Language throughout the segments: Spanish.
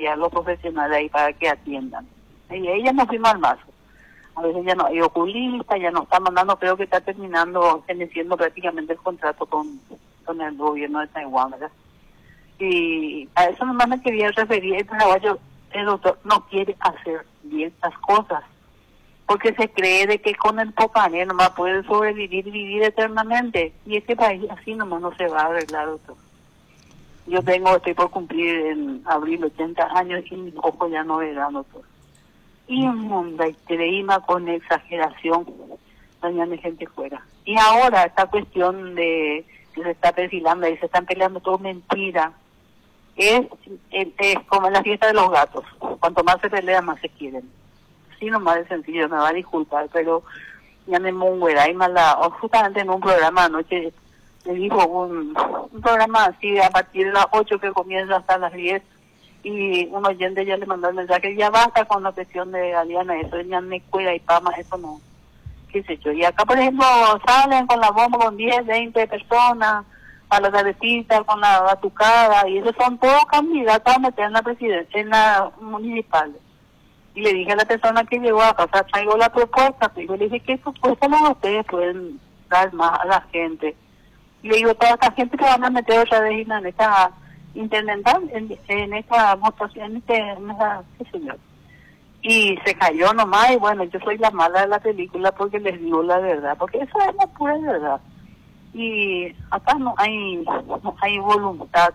a los profesionales ahí para que atiendan. Y ella no firma al mazo. A veces ya no hay oculista, ya no está mandando, creo que está terminando, venciendo prácticamente el contrato con el gobierno de Taiwán, ¿verdad? Y a eso nomás me quería referir. El paraguayo, el doctor, no quiere hacer bien las cosas, porque se cree de que con el popané nomás puede sobrevivir y vivir eternamente. Y este país así nomás no se va a arreglar, doctor. Yo estoy por cumplir en abril 80 años y mis ojos ya no verán, doctor. Inmunda y creíma con exageración, dañando gente fuera. Y ahora esta cuestión de que se está perfilando y se están peleando, todo mentira. Es como en la fiesta de los gatos. Cuanto más se pelea, más se quieren. Sí, nomás de sencillo, me va a disculpar, pero ya me monguera y justamente en un programa anoche le dijo un programa así a partir de las 8 que comienza hasta las 10, y un oyente ya le mandó el mensaje, ya basta con la cuestión de Aliana, eso ya me cuida y pama, eso no, qué sé yo. Y acá, por ejemplo, salen con la bomba con 10, 20 personas, a la tardecita, con la batucada, y esos son todos candidatos a meter en la presidencia, en la municipal. Y le dije a la persona que llegó a pasar, traigo la propuesta, y le dije, ¿qué propuesta ustedes pueden dar más a la gente? Y le digo, toda esta gente que van a meter otra vez en esta intendental, en esta votación, en esa, qué sé yo. Y se cayó nomás, y bueno, yo soy la mala de la película porque les digo la verdad, porque eso es la pura verdad. Y acá no hay voluntad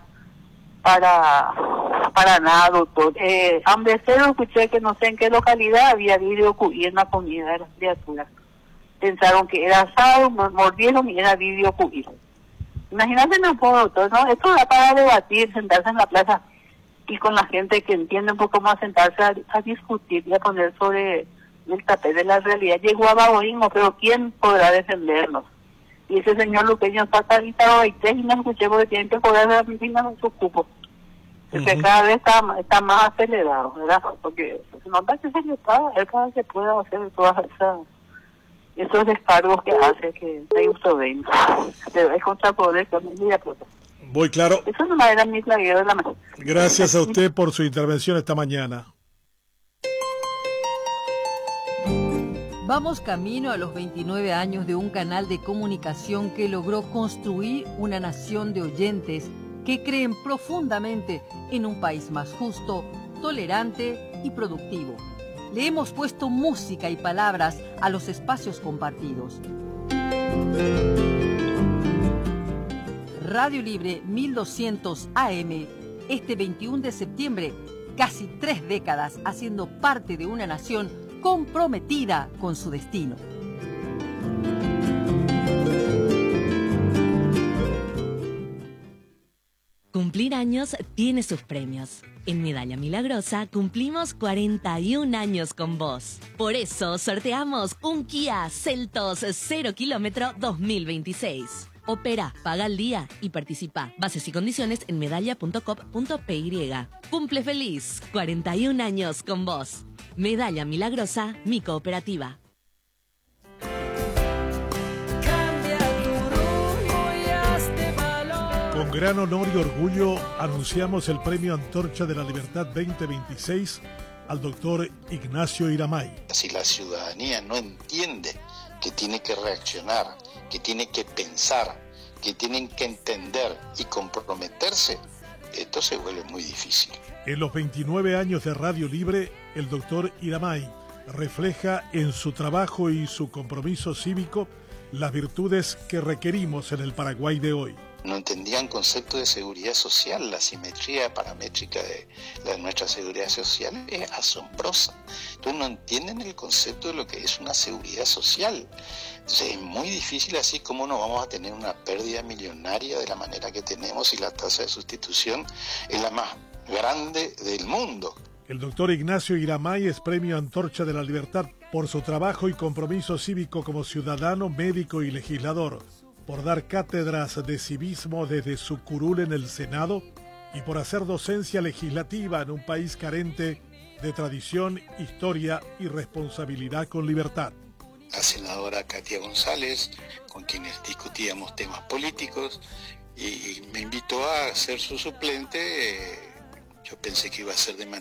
para nada, doctor. Ambecero escuché que no sé en qué localidad había vidrio cuy en la comida de las criaturas. Pensaron que era asado, mordieron y era vidrio cuy. Imagínate, no puedo, doctor, ¿no? Esto da para debatir, sentarse en la plaza y con la gente que entiende un poco más, sentarse a discutir y a poner sobre el tapete de la realidad. Llegó a Baboín, pero ¿quién podrá defendernos? Y ese señor Luqueño está ahorita y no escuché porque tienen que cobrar la medicina en su cupo. Porque cada vez está más acelerado, ¿verdad? Porque se nota que él cada vez que pueda hacer todas esos descargos que hace, que hay un sobeño. Es contrapoder con el día. Muy claro. Eso no era mi claridad de la mano. Gracias a usted por su intervención esta mañana. Vamos camino a los 29 años de un canal de comunicación que logró construir una nación de oyentes que creen profundamente en un país más justo, tolerante y productivo. Le hemos puesto música y palabras a los espacios compartidos. Radio Libre 1200 AM, este 21 de septiembre, casi 3 décadas haciendo parte de una nación comprometida con su destino. Cumplir años tiene sus premios. En Medalla Milagrosa cumplimos 41 años con vos. Por eso sorteamos un Kia Seltos 0 kilómetro 2026. Opera, paga al día y participa. Bases y condiciones en medalla.com.py. Cumple feliz, 41 años con vos. Medalla Milagrosa, mi cooperativa. Con gran honor y orgullo anunciamos el Premio Antorcha de la Libertad 2026 al doctor Ignacio Iramay. Si la ciudadanía no entiende que tiene que reaccionar, que tiene que pensar, que tienen que entender y comprometerse, esto se vuelve muy difícil. En los 29 años de Radio Libre, el doctor Iramay refleja en su trabajo y su compromiso cívico las virtudes que requerimos en el Paraguay de hoy. No entendían concepto de seguridad social, la simetría paramétrica de nuestra seguridad social es asombrosa. Entonces no entienden el concepto de lo que es una seguridad social. Entonces es muy difícil, así como no vamos a tener una pérdida millonaria de la manera que tenemos y la tasa de sustitución es la más grande del mundo. El doctor Ignacio Iramay es Premio Antorcha de la Libertad por su trabajo y compromiso cívico como ciudadano, médico y legislador, por dar cátedras de civismo desde su curul en el Senado y por hacer docencia legislativa en un país carente de tradición, historia y responsabilidad con libertad. La senadora Katia González, con quienes discutíamos temas políticos, y me invitó a ser su suplente. Yo pensé que iba a ser de manera